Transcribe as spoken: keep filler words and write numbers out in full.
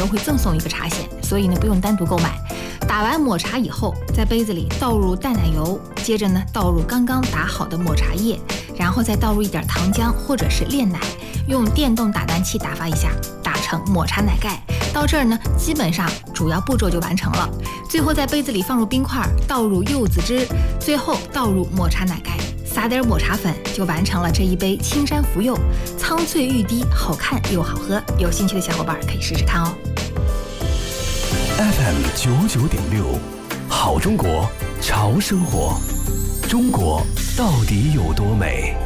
都会赠送一个茶筅，所以呢不用单独购买。打完抹茶以后，在杯子里倒入淡奶油，接着呢倒入刚刚打好的抹茶叶，然后再倒入一点糖浆或者是炼奶，用电动打蛋器打发一下，打成抹茶奶盖。到这儿呢，基本上主要步骤就完成了。最后在杯子里放入冰块，倒入柚子汁，最后倒入抹茶奶盖，撒点抹茶粉，就完成了这一杯青山福柚，苍翠欲滴，好看又好喝。有兴趣的小伙伴可以试试看哦。 F M 九九点六，好中国，潮生活。中国到底有多美？